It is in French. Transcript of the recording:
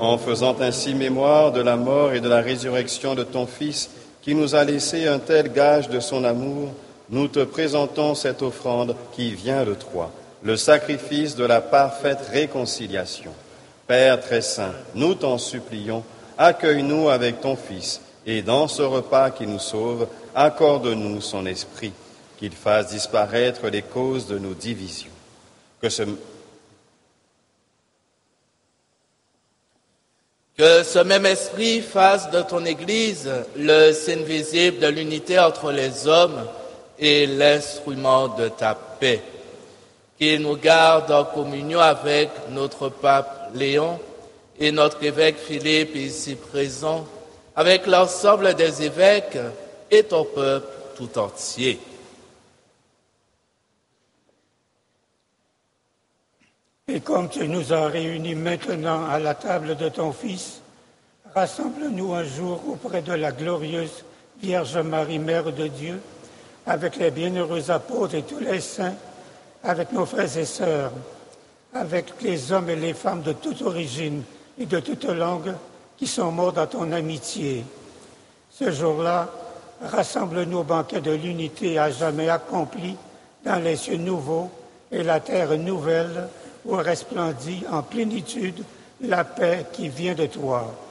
En faisant ainsi mémoire de la mort et de la résurrection de ton Fils, qui nous a laissé un tel gage de son amour, nous te présentons cette offrande qui vient de toi, le sacrifice de la parfaite réconciliation. Père très saint, nous t'en supplions, accueille-nous avec ton Fils, et dans ce repas qui nous sauve, accorde-nous son esprit, qu'il fasse disparaître les causes de nos divisions. Que ce même esprit fasse de ton Église le signe visible de l'unité entre les hommes et l'instrument de ta paix. Qu'il nous garde en communion avec notre pape Léon et notre évêque Philippe ici présent, avec l'ensemble des évêques et ton peuple tout entier. Et comme tu nous as réunis maintenant à la table de ton Fils, rassemble-nous un jour auprès de la glorieuse Vierge Marie, Mère de Dieu, avec les bienheureux apôtres et tous les saints, avec nos frères et sœurs, avec les hommes et les femmes de toute origine et de toute langue qui sont morts dans ton amitié. Ce jour-là, rassemble-nous au banquet de l'unité à jamais accompli dans les cieux nouveaux et la terre nouvelle où resplendit en plénitude la paix qui vient de toi.